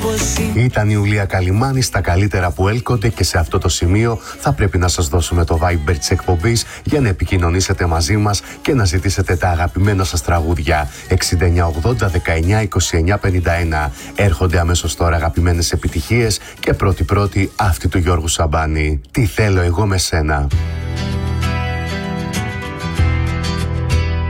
Ήταν η Ιουλία Καλιμάνη στα καλύτερα που έλκονται και σε αυτό το σημείο θα πρέπει να σας δώσουμε το Viber της εκπομπής για να επικοινωνήσετε μαζί μας και να ζητήσετε τα αγαπημένα σας τραγούδια. 6980 19 29 51. Έρχονται αμέσως τώρα αγαπημένες επιτυχίες και πρώτη αυτή του Γιώργου Σαμπάνη. Τι θέλω εγώ με σένα.